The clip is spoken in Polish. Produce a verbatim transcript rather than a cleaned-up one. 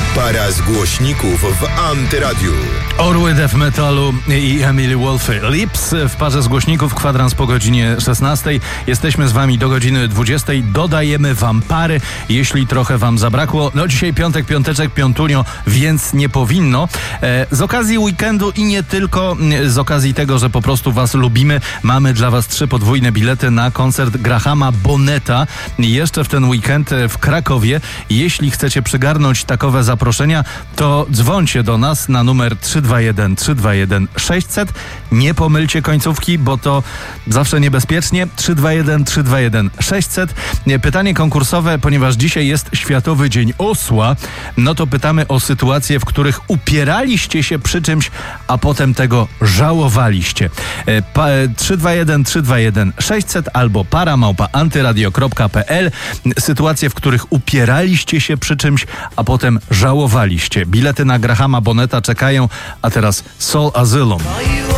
Para z głośników w Antyradiu. Orły death metalu i Emily Wolfy. Lips w parze z głośników, kwadrans po godzinie szesnastej. Jesteśmy z wami do godziny dwudziestej. Dodajemy wam pary, jeśli trochę wam zabrakło. No dzisiaj piątek, piąteczek, piątunio, więc nie powinno. E, z okazji weekendu i nie tylko, z okazji tego, że po prostu was lubimy, mamy dla was trzy podwójne bilety na koncert Grahama Bonneta. Jeszcze w ten weekend w Krakowie. Jeśli chcecie przygarnąć takowe zaproszenia, to dzwońcie do nas na numer trzy dwa jeden trzy dwa jeden sześćset. Nie pomylcie końcówki, bo to zawsze niebezpiecznie. trzy dwa jeden trzy dwa jeden sześćset. Pytanie konkursowe, ponieważ dzisiaj jest Światowy Dzień Osła, no to pytamy o sytuacje, w których upieraliście się przy czymś, a potem tego żałowaliście. Pa, trzy dwa jeden trzy dwa jeden sześćset albo para małpa antyradio kropka p l. Sytuacje, w których upieraliście się przy czymś, a potem żałowaliście. Bilety na Grahama Bonneta czekają, a teraz Soul Asylum.